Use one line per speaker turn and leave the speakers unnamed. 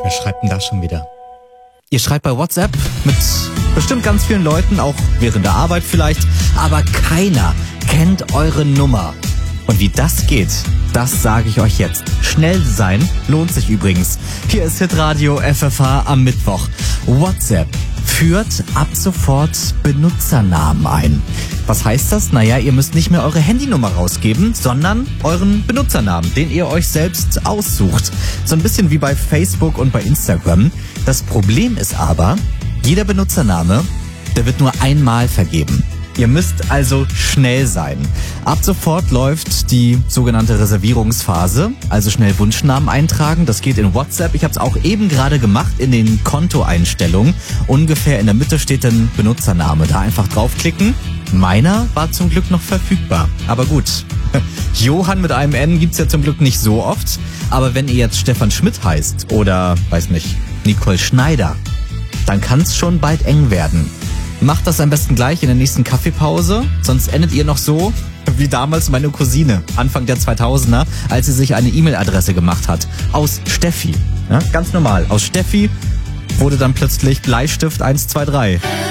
Wer schreibt denn da schon wieder?
Ihr schreibt bei WhatsApp mit bestimmt ganz vielen Leuten, auch während der Arbeit vielleicht, aber keiner kennt eure Nummer. Und wie das geht, das sage ich euch jetzt. Schnell sein lohnt sich übrigens. Hier ist Hitradio FFH am Mittwoch. WhatsApp führt ab sofort Benutzernamen ein. Was heißt das? Naja, ihr müsst nicht mehr eure Handynummer rausgeben, sondern euren Benutzernamen, den ihr euch selbst aussucht. So ein bisschen wie bei Facebook und bei Instagram. Das Problem ist aber, jeder Benutzername, der wird nur einmal vergeben. Ihr müsst also schnell sein. Ab sofort läuft die sogenannte Reservierungsphase, also schnell Wunschnamen eintragen. Das geht in WhatsApp. Ich habe es auch eben gerade gemacht in den Kontoeinstellungen. Ungefähr in der Mitte steht dann Benutzername. Da einfach draufklicken. Meiner war zum Glück noch verfügbar. Aber gut, Johann mit einem N gibt's ja zum Glück nicht so oft. Aber wenn ihr jetzt Stefan Schmidt heißt oder, weiß nicht, Nicole Schneider, dann kann's schon bald eng werden. Macht das am besten gleich in der nächsten Kaffeepause, sonst endet ihr noch so wie damals meine Cousine, Anfang der 2000er, als sie sich eine E-Mail-Adresse gemacht hat. Aus Steffi. Ja, ganz normal. Aus Steffi wurde dann plötzlich Bleistift 123.